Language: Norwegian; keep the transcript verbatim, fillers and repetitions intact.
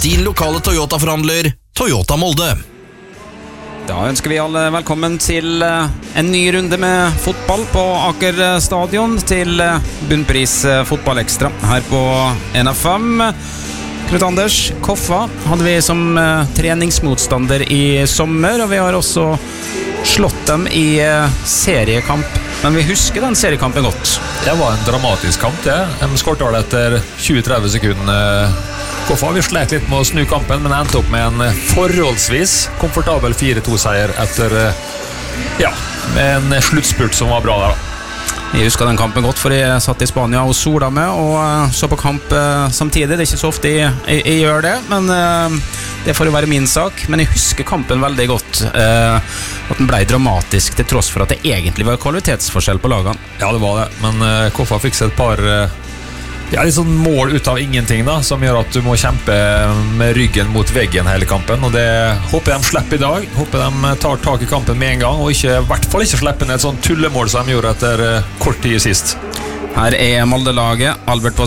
din lokale Toyota-forhandler, Toyota Molde. Da ønsker vi alle velkommen til en ny runde med fotball på Aker Stadion, til Bunnpris Fotball Ekstra her på N F M. Knut Anders, Koffa hadde vi som treningsmotstander i sommer, og vi har også slått dem i seriekamp. Men vi husker den seriekampen godt. Det var en dramatisk kamp, det. De skårte vel etter tjue til tretti sekunder. Koffa vi slet litt med å snu kampen, men endte opp med en forholdsvis komfortabel fire to seier etter, ja, med en sluttspurt som var bra der da. Jeg husker den kampen godt, for jeg satt i Spania og sola med og så på kamp samtidig. Det er ikke så ofte jeg, jeg, jeg gjør det, men det får jo være min sak. Men jeg husker kampen veldig godt, at den ble dramatisk til tross for at det egentlig var kvalitetsforskjell på lagene. Ja, det var det, men Koffa fikk seg et par ja, litt sånn mål ut av ingenting da, som gjør at du må kjempe med ryggen mot veggen hele kampen, og det håper jeg de slipper i dag. Håper de tar tak i kampen med en gang, og ikke, i hvert fall ikke slipper ned et sånt tullemål som de gjorde etter kort tid sist. Her er Molde-laget. Albert